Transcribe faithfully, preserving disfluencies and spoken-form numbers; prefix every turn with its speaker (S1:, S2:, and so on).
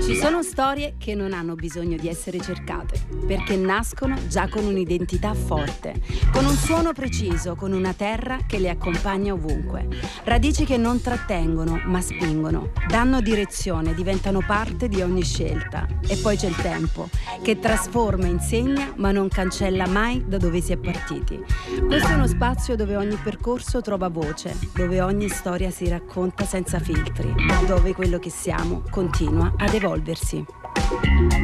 S1: Ci sono storie che non hanno bisogno di essere cercate, perché nascono già con un'identità forte, con un suono preciso, con una terra che le accompagna ovunque. Radici che non trattengono, ma spingono, danno direzione, diventano parte di ogni scelta. E poi c'è il tempo, che trasforma, insegna, ma non cancella mai da dove si è partiti. Questo è uno spazio dove ogni percorso trova voce, dove ogni storia si racconta senza filtri, dove quello che siamo continua ad evolversi.